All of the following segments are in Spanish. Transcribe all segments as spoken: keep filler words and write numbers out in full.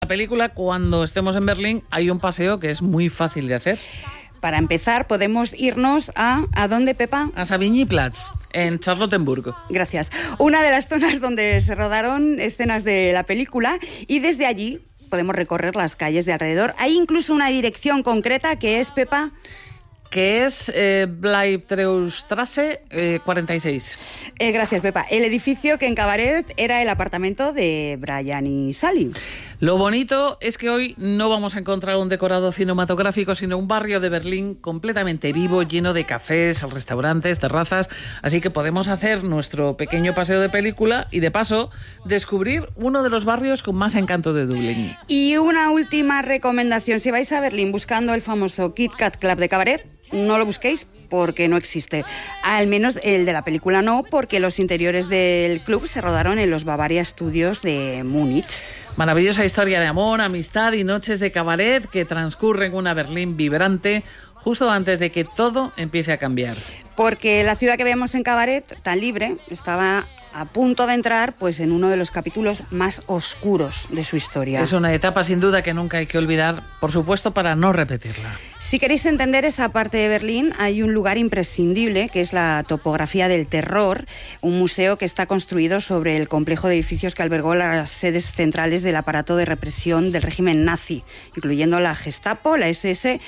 película, cuando estemos en Berlín, hay un paseo que es muy fácil de hacer. Para empezar, podemos irnos a... ¿A dónde, Pepa? A Savigny-Platz, en Charlottenburg. Gracias. Una de las zonas donde se rodaron escenas de la película, y desde allí podemos recorrer las calles de alrededor. Hay incluso una dirección concreta que es, Pepa... que es eh, Bleibtreustrasse eh, cuarenta y seis. Eh, gracias, Pepa. El edificio que en Cabaret era el apartamento de Brian y Sally. Lo bonito es que hoy no vamos a encontrar un decorado cinematográfico, sino un barrio de Berlín completamente vivo, lleno de cafés, restaurantes, terrazas, así que podemos hacer nuestro pequeño paseo de película y, de paso, descubrir uno de los barrios con más encanto de Dublín. Y una última recomendación: si vais a Berlín buscando el famoso Kit Kat Club de Cabaret, no lo busquéis porque no existe. Al menos el de la película no, porque los interiores del club se rodaron en los Bavaria Studios de Múnich. Maravillosa historia de amor, amistad y noches de cabaret que transcurren en una Berlín vibrante justo antes de que todo empiece a cambiar. Porque la ciudad que vemos en Cabaret, tan libre, estaba a punto de entrar pues en uno de los capítulos más oscuros de su historia. Es una etapa sin duda que nunca hay que olvidar, por supuesto, para no repetirla. Si queréis entender esa parte de Berlín, hay un lugar imprescindible, que es la Topografía del Terror, un museo que está construido sobre el complejo de edificios que albergó las sedes centrales del aparato de represión del régimen nazi, incluyendo la Gestapo, la ese ese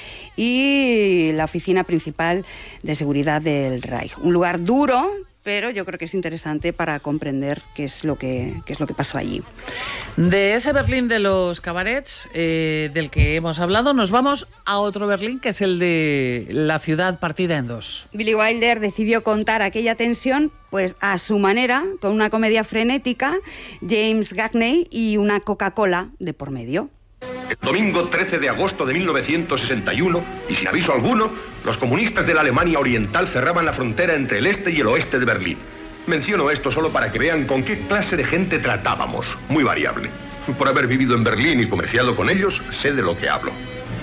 y la oficina principal de seguridad del Reich. Un lugar duro, pero yo creo que es interesante para comprender qué es lo que, qué es lo que pasó allí. De ese Berlín de los cabarets eh, del que hemos hablado, nos vamos a otro Berlín, que es el de la ciudad partida en dos. Billy Wilder decidió contar aquella tensión pues a su manera, con una comedia frenética, James Gagney y una Coca-Cola de por medio. El domingo trece de agosto de mil novecientos sesenta y uno, y sin aviso alguno, los comunistas de la Alemania Oriental cerraban la frontera entre el este y el oeste de Berlín. Menciono esto solo para que vean con qué clase de gente tratábamos, muy variable. Por haber vivido en Berlín y comerciado con ellos, sé de lo que hablo.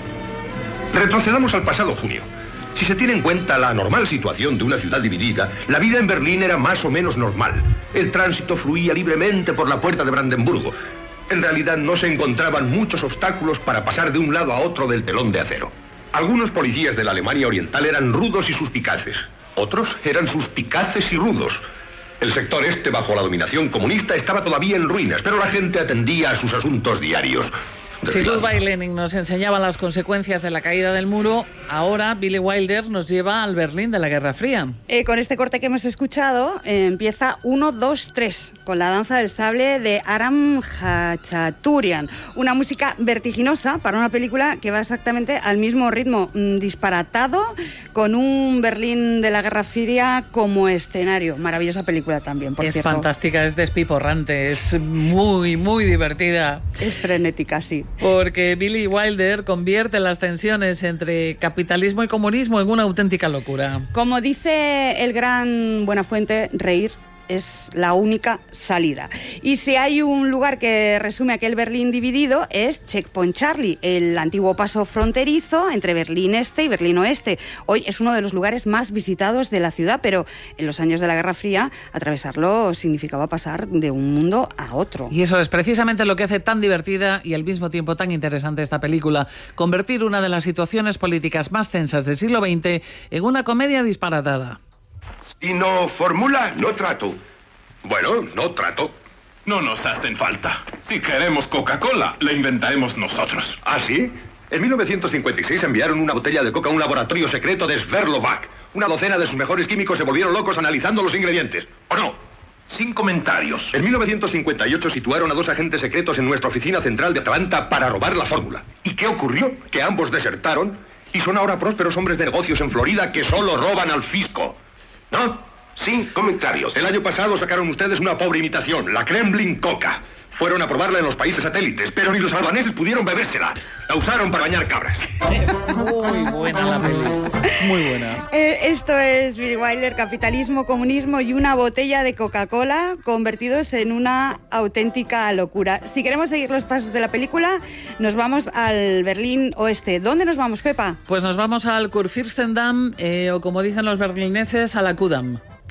Retrocedamos al pasado junio. Si se tiene en cuenta la normal situación de una ciudad dividida, la vida en Berlín era más o menos normal. El tránsito fluía libremente por la puerta de Brandenburgo. En realidad no se encontraban muchos obstáculos para pasar de un lado a otro del telón de acero. Algunos policías de la Alemania Oriental eran rudos y suspicaces. Otros eran suspicaces y rudos. El sector este, bajo la dominación comunista, estaba todavía en ruinas, pero la gente atendía a sus asuntos diarios. Si Goodbye Lenin nos enseñaba las consecuencias de la caída del muro, ahora Billy Wilder nos lleva al Berlín de la Guerra Fría. Eh, con este corte que hemos escuchado, eh, empieza uno, dos, tres, con la danza del sable de Aram Khachaturian. Una música vertiginosa para una película que va exactamente al mismo ritmo, mmm, disparatado, con un Berlín de la Guerra Fría como escenario. Maravillosa película también, por es cierto. Es fantástica, es despiporrante, es muy, muy divertida. Es frenética, sí. Porque Billy Wilder convierte las tensiones entre capitalismo y comunismo en una auténtica locura. Como dice el gran Buenafuente, reír es la única salida. Y si hay un lugar que resume aquel Berlín dividido, es Checkpoint Charlie, el antiguo paso fronterizo entre Berlín Este y Berlín Oeste. Hoy es uno de los lugares más visitados de la ciudad, pero en los años de la Guerra Fría, atravesarlo significaba pasar de un mundo a otro. Y eso es precisamente lo que hace tan divertida y al mismo tiempo tan interesante esta película: convertir una de las situaciones políticas más tensas del siglo veinte en una comedia disparatada. Si no formula, no trato. Bueno, no trato. No nos hacen falta. Si queremos Coca-Cola, la inventaremos nosotros. ¿Ah, sí? En mil novecientos cincuenta y seis enviaron una botella de coca a un laboratorio secreto de Sverdlovsk. Una docena de sus mejores químicos se volvieron locos analizando los ingredientes. ¿O no? Sin comentarios. En mil novecientos cincuenta y ocho situaron a dos agentes secretos en nuestra oficina central de Atlanta para robar la fórmula. ¿Y qué ocurrió? Que ambos desertaron y son ahora prósperos hombres de negocios en Florida que solo roban al fisco. ¿No? Sin comentarios. El año pasado sacaron ustedes una pobre imitación, la Kremlin Coca. Fueron a probarla en los países satélites, pero ni los albaneses pudieron bebérsela. La usaron para bañar cabras. Muy buena la peli. Muy buena. Eh, esto es Billy Wilder, capitalismo, comunismo y una botella de Coca-Cola convertidos en una auténtica locura. Si queremos seguir los pasos de la película, nos vamos al Berlín Oeste. ¿Dónde nos vamos, Pepa? Pues nos vamos al Kurfürstendamm, eh, o como dicen los berlineses, a la Kudamm.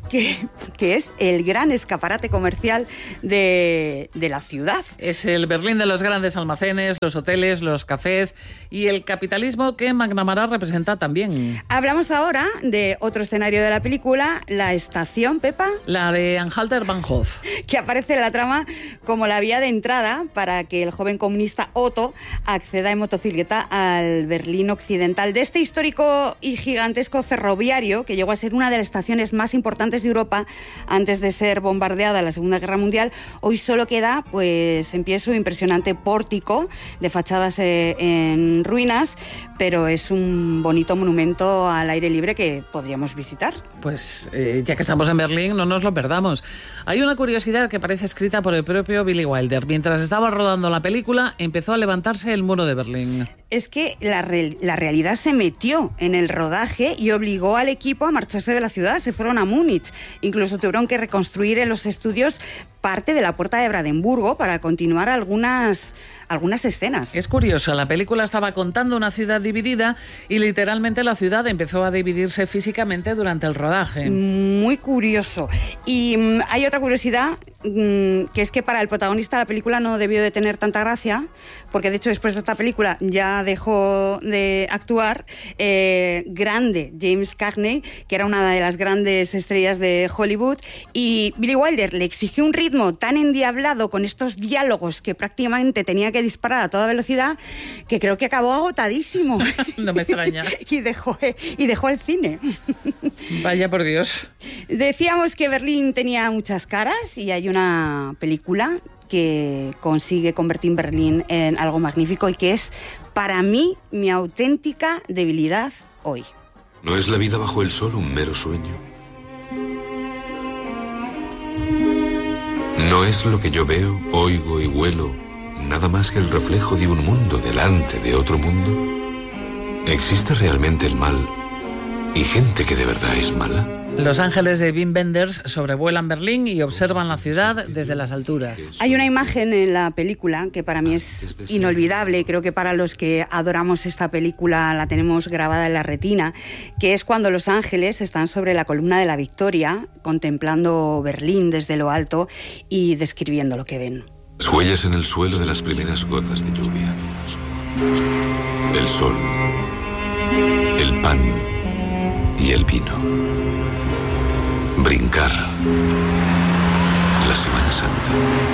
que, que es el gran escaparate comercial de, de la ciudad. Es el Berlín de los grandes almacenes, los hoteles, los cafés y el capitalismo que McNamara representa también. Hablamos ahora de otro escenario de la película, la estación, Pepa. La de Anhalter-Bahnhof. Que aparece en la trama como la vía de entrada para que el joven comunista Otto acceda en motocicleta al Berlín occidental de este histórico y gigantesco ferroviario que llegó a ser una de las estaciones más importantes de Europa antes de ser bombardeada en la Segunda Guerra Mundial. Hoy solo queda pues en pie su impresionante pórtico de fachadas eh, en ruinas, pero es un bonito monumento al aire libre que podríamos visitar. Pues eh, ya que estamos en Berlín, no nos lo perdamos. Hay una curiosidad que parece escrita por el propio Billy Wilder. Mientras estaba rodando la película, empezó a levantarse el muro de Berlín. Es que la, re- la realidad se metió en el rodaje y obligó al equipo a marcharse de la ciudad. Se fueron a Múnich. Incluso tuvieron que reconstruir en los estudios parte de la Puerta de Brandenburgo para continuar algunas, algunas escenas. Es curioso, la película estaba contando una ciudad dividida y literalmente la ciudad empezó a dividirse físicamente durante el rodaje. Muy curioso. Y um, hay otra curiosidad, um, que es que para el protagonista la película no debió de tener tanta gracia, porque de hecho después de esta película ya dejó de actuar. Eh, grande James Cagney, que era una de las grandes estrellas de Hollywood, y Billy Wilder le exigió un ritmo tan endiablado con estos diálogos que prácticamente tenía que disparar a toda velocidad, que creo que acabó agotadísimo. No me extraña. y, dejó, y dejó el cine. Vaya por Dios. Decíamos que Berlín tenía muchas caras y hay una película que consigue convertir Berlín en algo magnífico y que es, para mí, mi auténtica debilidad hoy. ¿No es la vida bajo el sol un mero sueño? ¿No es lo que yo veo, oigo y huelo nada más que el reflejo de un mundo delante de otro mundo? ¿Existe realmente el mal y gente que de verdad es mala? Los ángeles de Wim Wenders sobrevuelan Berlín y observan la ciudad desde las alturas. Hay una imagen en la película que para mí es inolvidable, creo que para los que adoramos esta película la tenemos grabada en la retina, que es cuando los ángeles están sobre la columna de la Victoria, contemplando Berlín desde lo alto y describiendo lo que ven. Las huellas en el suelo de las primeras gotas de lluvia. El sol, el pan y el vino. Brincar. La Semana Santa.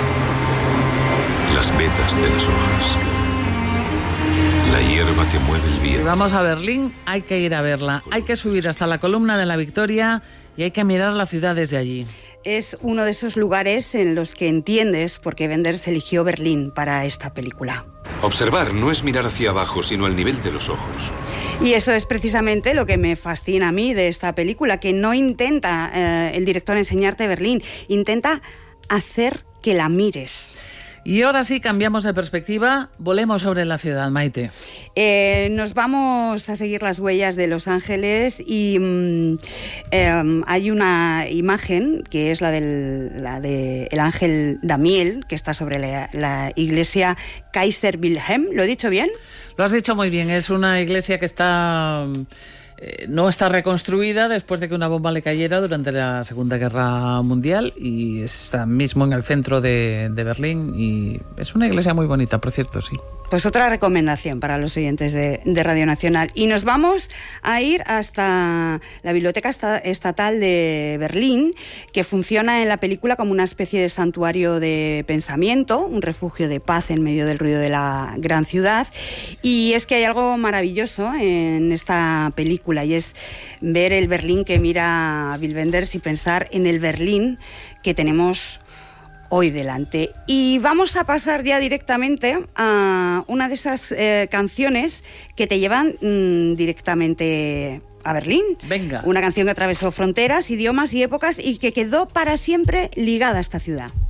Las vetas de las hojas. La hierba que mueve el viento. Si vamos a Berlín, hay que ir a verla. Hay que subir hasta la columna de la Victoria y hay que mirar la ciudad desde allí. Es uno de esos lugares en los que entiendes por qué Wenders eligió Berlín para esta película. Observar no es mirar hacia abajo, sino al nivel de los ojos. Y eso es precisamente lo que me fascina a mí de esta película, que no intenta eh, el director enseñarte Berlín, intenta hacer que la mires. Y ahora sí, cambiamos de perspectiva, volemos sobre la ciudad, Maite. Eh, nos vamos a seguir las huellas de Los Ángeles y mm, eh, hay una imagen que es la del la de el ángel Damiel, que está sobre la, la iglesia Kaiser Wilhelm. ¿Lo he dicho bien? Lo has dicho muy bien, es una iglesia que está... Eh, no está reconstruida después de que una bomba le cayera durante la Segunda Guerra Mundial y está mismo en el centro de, de Berlín y es una iglesia muy bonita, por cierto, sí. Pues otra recomendación para los oyentes de, de Radio Nacional. Y nos vamos a ir hasta la Biblioteca Estatal de Berlín, que funciona en la película como una especie de santuario de pensamiento, un refugio de paz en medio del ruido de la gran ciudad. Y es que hay algo maravilloso en esta película y es ver el Berlín que mira Wim Wenders y pensar en el Berlín que tenemos hoy delante. Y vamos a pasar ya directamente a una de esas eh, canciones que te llevan mmm, directamente a Berlín. Venga. Una canción que atravesó fronteras, idiomas y épocas y que quedó para siempre ligada a esta ciudad.